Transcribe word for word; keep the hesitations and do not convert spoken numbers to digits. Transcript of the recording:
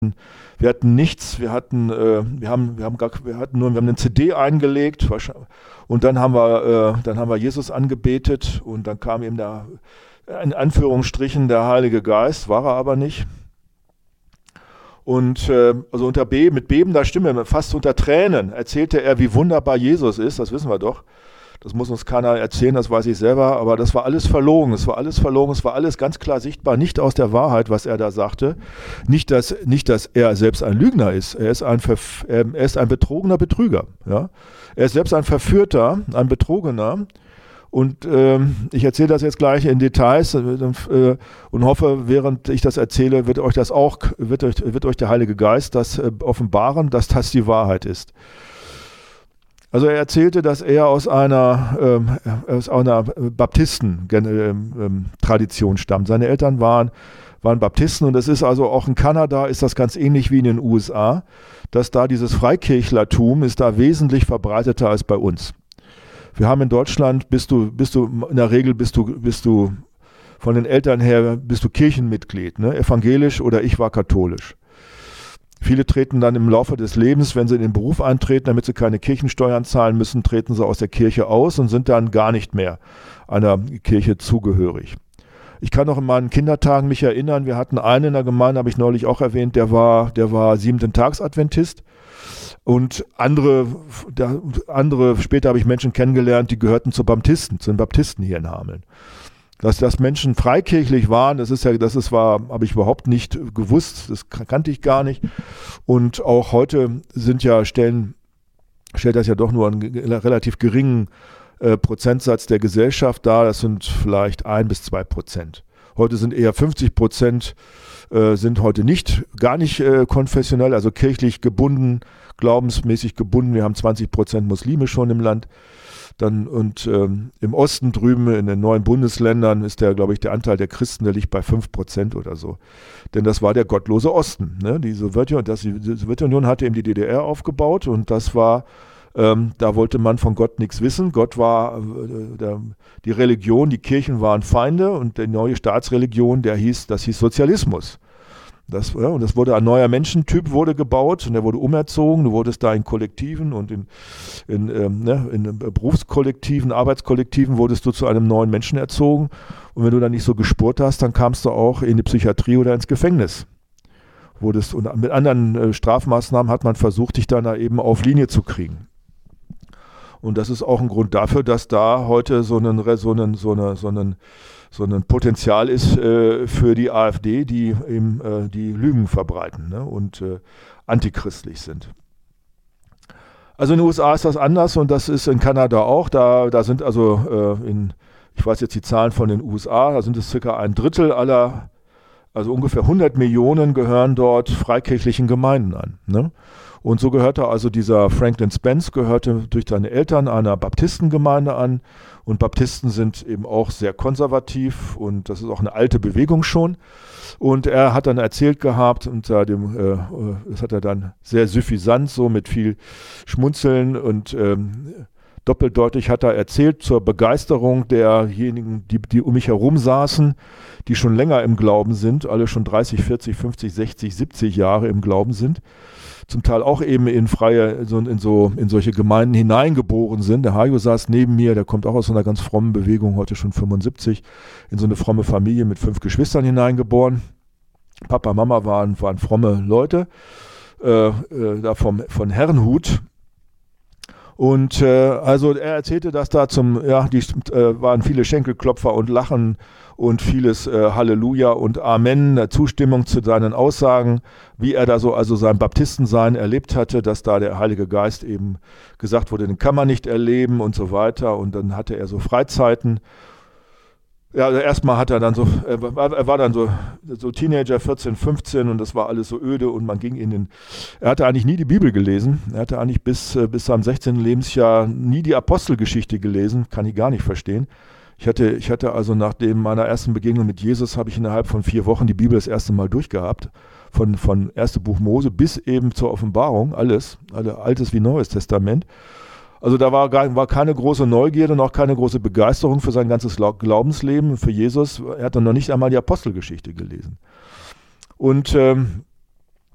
Wir hatten nichts, wir hatten, äh, wir haben, wir haben gar, wir hatten nur, wir haben eine C D eingelegt und dann haben wir, äh, dann haben wir Jesus angebetet und dann kam eben der, in Anführungsstrichen, der Heilige Geist, war er aber nicht. Und äh, also unter Be mit bebender Stimme, fast unter Tränen, erzählte er, wie wunderbar Jesus ist, das wissen wir doch. Das muss uns keiner erzählen, das weiß ich selber, aber das war alles verlogen, es war alles verlogen, es war alles ganz klar sichtbar, nicht aus der Wahrheit, was er da sagte. Nicht, dass, nicht, dass er selbst ein Lügner ist, er ist ein, Verf er ist ein betrogener Betrüger. Ja? Er ist selbst ein Verführter, ein Betrogener. Und ähm, ich erzähle das jetzt gleich in Details äh, und hoffe, während ich das erzähle, wird euch das auch, wird euch, wird euch der Heilige Geist das äh, offenbaren, dass das die Wahrheit ist. Also er erzählte, dass er aus einer, ähm, aus einer Baptisten-Tradition stammt. Seine Eltern waren, waren Baptisten und es ist also auch in Kanada ist das ganz ähnlich wie in den U S A, dass da dieses Freikirchlertum ist da wesentlich verbreiteter als bei uns. Wir haben in Deutschland, bist du, bist du in der Regel bist du, bist du von den Eltern her bist du Kirchenmitglied, ne? Evangelisch oder ich war katholisch. Viele treten dann im Laufe des Lebens, wenn sie in den Beruf eintreten, damit sie keine Kirchensteuern zahlen müssen, treten sie aus der Kirche aus und sind dann gar nicht mehr einer Kirche zugehörig. Ich kann noch in meinen Kindertagen mich erinnern, wir hatten einen in der Gemeinde, habe ich neulich auch erwähnt, der war, der war Siebenten-Tags-Adventist. Und andere, der, andere, später habe ich Menschen kennengelernt, die gehörten zu Baptisten, zu den Baptisten hier in Hameln. Dass, dass Menschen freikirchlich waren, das ist ja, das ist, war, habe ich überhaupt nicht gewusst, das kannte ich gar nicht. Und auch heute sind ja Stellen, stellt das ja doch nur einen relativ geringen äh, Prozentsatz der Gesellschaft dar, das sind vielleicht ein bis zwei Prozent. Heute sind eher fünfzig Prozent äh, sind heute nicht, gar nicht äh, konfessionell, also kirchlich gebunden, glaubensmäßig gebunden. Wir haben zwanzig Prozent Muslime schon im Land. Dann, und ähm, im Osten drüben in den neuen Bundesländern ist der, glaube ich, der Anteil der Christen, der liegt bei fünf Prozent oder so. Denn das war der gottlose Osten. Ne? Die Sowjetunion, das, die Sowjetunion hatte eben die D D R aufgebaut und das war, ähm, da wollte man von Gott nichts wissen. Gott war, äh, der, die Religion, die Kirchen waren Feinde und die neue Staatsreligion, der hieß, das hieß Sozialismus. Das, ja, und das wurde ein neuer Menschentyp wurde gebaut und der wurde umerzogen. Du wurdest da in Kollektiven und in, in, ähm, ne, in Berufskollektiven, Arbeitskollektiven wurdest du zu einem neuen Menschen erzogen. Und wenn du dann nicht so gespurt hast, dann kamst du auch in die Psychiatrie oder ins Gefängnis. Wurdest, und mit anderen äh, Strafmaßnahmen hat man versucht, dich dann da eben auf Linie zu kriegen. Und das ist auch ein Grund dafür, dass da heute so ein, so einen, so eine, so einen so ein Potenzial ist äh, für die AfD, die eben äh, die Lügen verbreiten, ne, und äh, antichristlich sind. Also in den U S A ist das anders und das ist in Kanada auch. Da, da sind also, äh, in, ich weiß jetzt die Zahlen von den U S A, da sind es circa ein Drittel aller, also ungefähr hundert Millionen gehören dort freikirchlichen Gemeinden an. Ne? Und so gehörte also dieser Franklin Spence, gehörte durch seine Eltern einer Baptistengemeinde an. Und Baptisten sind eben auch sehr konservativ und das ist auch eine alte Bewegung schon. Und er hat dann erzählt gehabt, und äh, dem, äh, das hat er dann sehr suffisant, so mit viel Schmunzeln und ähm, doppeldeutig hat er erzählt zur Begeisterung derjenigen, die, die um mich herum saßen, die schon länger im Glauben sind, alle schon dreißig, vierzig, fünfzig, sechzig, siebzig Jahre im Glauben sind. Zum Teil auch eben in freie, so in, so, in solche Gemeinden hineingeboren sind. Der Hajo saß neben mir, der kommt auch aus so einer ganz frommen Bewegung, heute schon fünfundsiebzig, in so eine fromme Familie mit fünf Geschwistern hineingeboren. Papa, Mama waren, waren fromme Leute, äh, äh, da vom, von Herrnhut. Und äh, also er erzählte, dass da zum, ja, die äh, waren viele Schenkelklopfer und Lachen und vieles äh, Halleluja und Amen, äh, Zustimmung zu seinen Aussagen, wie er da so also sein Baptistensein erlebt hatte, dass da der Heilige Geist eben gesagt wurde, den kann man nicht erleben und so weiter. Und dann hatte er so Freizeiten. Ja, also erstmal hat er dann so, er war, er war dann so, so Teenager, vierzehn, fünfzehn und das war alles so öde und man ging in den, er hatte eigentlich nie die Bibel gelesen, er hatte eigentlich bis, bis seinem sechzehnten Lebensjahr nie die Apostelgeschichte gelesen, kann ich gar nicht verstehen. Ich hatte, ich hatte also nach dem meiner ersten Begegnung mit Jesus, habe ich innerhalb von vier Wochen die Bibel das erste Mal durchgehabt, von, von erstes Buch Mose bis eben zur Offenbarung, alles, alle Altes wie Neues Testament. Also da war, gar, war keine große Neugierde und auch keine große Begeisterung für sein ganzes Glaubensleben, für Jesus. Er hat dann noch nicht einmal die Apostelgeschichte gelesen. Und ähm,